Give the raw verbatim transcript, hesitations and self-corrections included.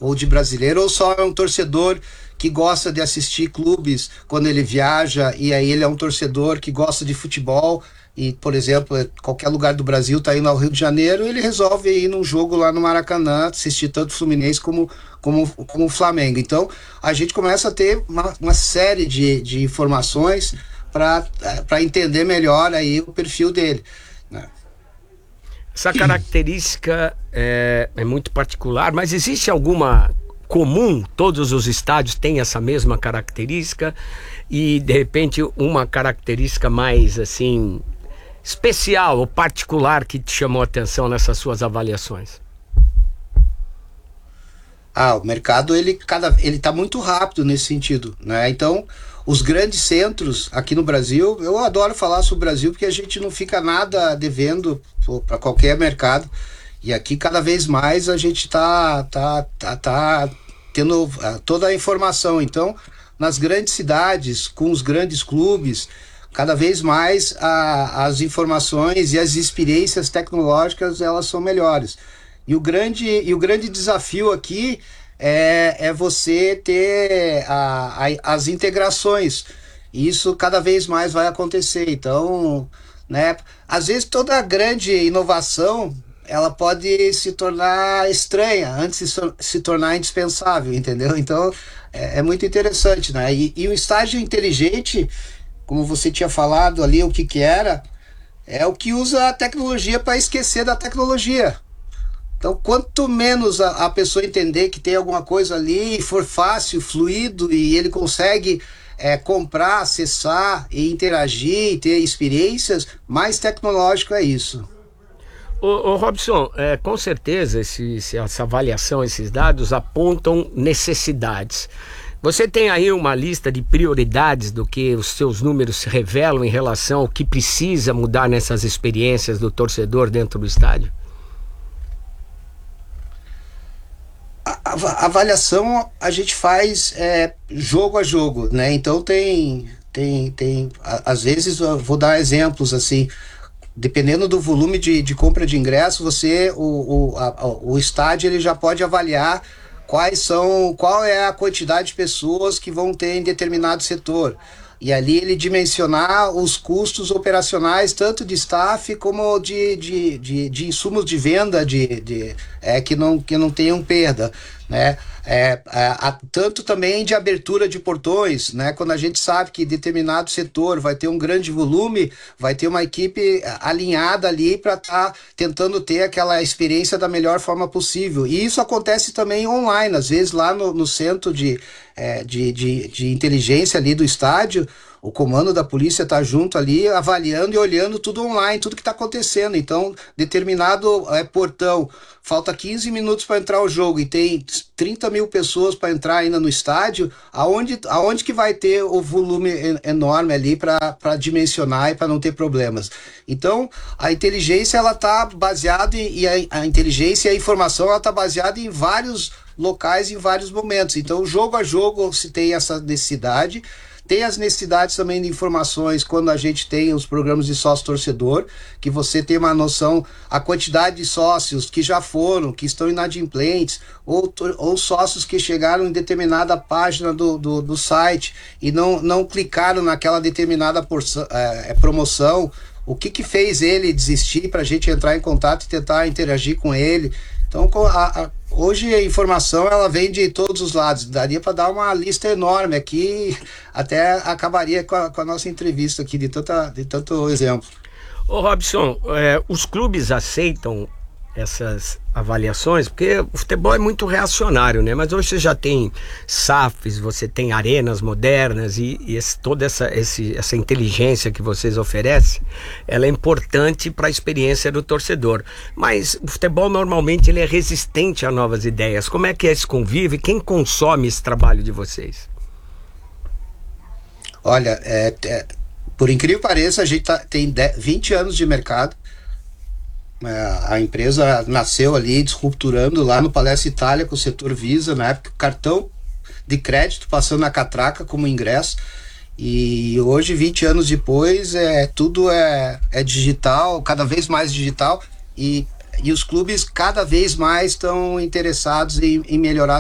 ou de brasileiro, ou só é um torcedor que gosta de assistir clubes quando ele viaja, e aí ele é um torcedor que gosta de futebol, e, por exemplo, qualquer lugar do Brasil está indo ao Rio de Janeiro, ele resolve ir num jogo lá no Maracanã, assistir tanto o Fluminense como, como, como o Flamengo. Então, a gente começa a ter uma, uma série de, de informações para entender melhor aí o perfil dele, né? Essa característica é, é muito particular, mas existe alguma comum? Todos os estádios têm essa mesma característica e, de repente, uma característica mais, assim, especial ou particular que te chamou a atenção nessas suas avaliações? Ah, o mercado, ele cada ele está muito rápido nesse sentido, né? Então, os grandes centros aqui no Brasil, eu adoro falar sobre o Brasil porque a gente não fica nada devendo para qualquer mercado, e aqui cada vez mais a gente tá, tá, tá, tá tendo uh, toda a informação. Então, nas grandes cidades, com os grandes clubes, cada vez mais a, as informações e as experiências tecnológicas, elas são melhores. E o grande, e o grande desafio aqui é, é você ter a, a, as integrações. E isso cada vez mais vai acontecer. Então, né, às vezes toda grande inovação, ela pode se tornar estranha antes de se, se tornar indispensável, entendeu? Então, é, é muito interessante, né? E, e o estádio inteligente, como você tinha falado ali, o que que era, é o que usa a tecnologia para esquecer da tecnologia. Então, quanto menos a, a pessoa entender que tem alguma coisa ali, e for fácil, fluido, e ele consegue é, comprar, acessar e interagir, e ter experiências, mais tecnológico é isso. Ô, ô Robson, é, com certeza esse, essa avaliação, esses dados apontam necessidades. Você tem aí uma lista de prioridades do que os seus números se revelam em relação ao que precisa mudar nessas experiências do torcedor dentro do estádio? A, a avaliação a gente faz é, jogo a jogo, né? Então tem, tem, tem a, às vezes eu vou dar exemplos assim. Dependendo do volume de, de compra de ingresso, você, o, o, a, o estádio ele já pode avaliar quais são, qual é a quantidade de pessoas que vão ter em determinado setor. E ali ele dimensionar os custos operacionais, tanto de staff como de, de, de, de insumos de venda de, de, é, que, não, que não tenham perda, né? É, é, a, tanto também de abertura de portões, né? Quando a gente sabe que determinado setor vai ter um grande volume, vai ter uma equipe alinhada ali para estar tá tentando ter aquela experiência da melhor forma possível. E isso acontece também online, às vezes lá no, no centro de, é, de, de, de inteligência ali do estádio, o comando da polícia está junto ali, avaliando e olhando tudo online, tudo que está acontecendo. Então, determinado é, portão, falta quinze minutos para entrar o jogo e tem trinta mil pessoas para entrar ainda no estádio, aonde, aonde que vai ter o volume enorme ali para dimensionar e para não ter problemas? Então, a inteligência ela está baseada em, e a, a inteligência e a informação ela está baseada em vários locais, em vários momentos. Então, jogo a jogo se tem essa necessidade. Tem as necessidades também de informações quando a gente tem os programas de sócio-torcedor, que você tem uma noção, a quantidade de sócios que já foram, que estão inadimplentes, ou, ou sócios que chegaram em determinada página do, do, do site e não, não clicaram naquela determinada porção, é, promoção, o que que fez ele desistir para a gente entrar em contato e tentar interagir com ele. Então, a, a, hoje a informação ela vem de todos os lados. Daria para dar uma lista enorme aqui, até acabaria com a, com a nossa entrevista aqui, de, tanta, de tanto exemplo. Ô Robson, é, os clubes aceitam essas avaliações, porque o futebol é muito reacionário, né? Mas hoje você já tem S A Fs, você tem arenas modernas e, e esse, toda essa, esse, essa inteligência que vocês oferecem, ela é importante para a experiência do torcedor. Mas o futebol normalmente ele é resistente a novas ideias. Como é que é esse convívio? Quem consome esse trabalho de vocês? Olha, é, é, por incrível que pareça, a gente tá, tem vinte anos de mercado. A empresa nasceu ali disrupturando lá no Palestra Itália com o setor Visa, na época cartão de crédito passando na catraca como ingresso, e hoje, vinte anos depois, é, tudo é, é digital, cada vez mais digital, e, e os clubes cada vez mais estão interessados em, em melhorar